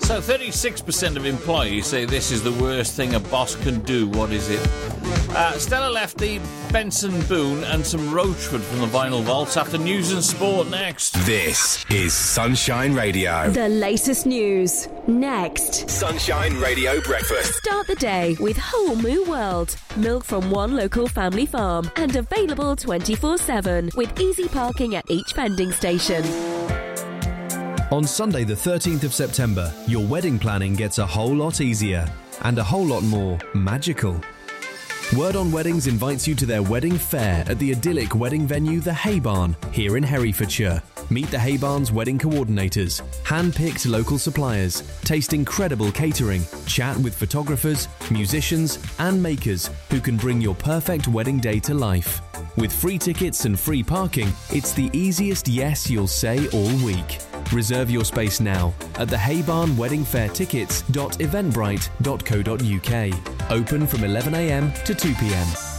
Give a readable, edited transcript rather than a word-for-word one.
So 36% of employees say this is the worst thing a boss can do. What is it? Stella Lefty, Benson Boone and some Roachford from the Vinyl Vaults after news and sport next. This is Sunshine Radio. The latest news next. Sunshine Radio Breakfast. Start the day with Whole Moo World. Milk from one local family farm and available 24/7 with easy parking at each vending station. On Sunday the 13th of September, your wedding planning gets a whole lot easier and a whole lot more magical. Word on Weddings invites you to their wedding fair at the idyllic wedding venue The Hay Barn here in Herefordshire. Meet the Hay Barn's wedding coordinators, hand-picked local suppliers, taste incredible catering, chat with photographers, musicians and makers who can bring your perfect wedding day to life. With free tickets and free parking, it's the easiest yes you'll say all week. Reserve your space now at the Hay Barn Wedding Fair tickets.eventbrite.co.uk. Open from 11 a.m. to 2 p.m.